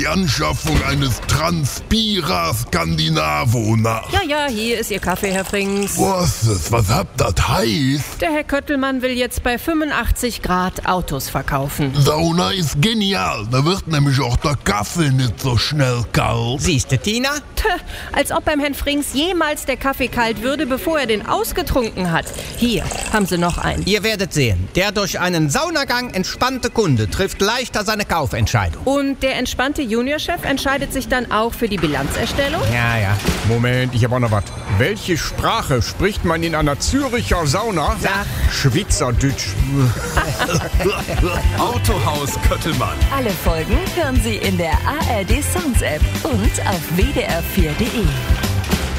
die Anschaffung eines Transpira Scandinavo nach. Ja, hier ist Ihr Kaffee, Herr Frings. Was habt das heißt? Der Herr Köttelmann will jetzt bei 85 Grad Autos verkaufen. Sauna ist genial. Da wird nämlich auch der Kaffee nicht so schnell kalt. Siehste, Tina? Als ob beim Herrn Frings jemals der Kaffee kalt würde, bevor er den ausgetrunken hat. Hier haben Sie noch einen. Ihr werdet sehen, der durch einen Saunagang entspannte Kunde trifft leichter seine Kaufentscheidung. Und der entspannte Juniorchef entscheidet sich dann auch für die Bilanzerstellung? Ja. Moment, ich hab auch noch was. Welche Sprache spricht man in einer Züricher Sauna? Sag. Schweizerdeutsch. Autohaus Köttelmann. Alle Folgen hören Sie in der ARD Sounds App und auf wdr4.de.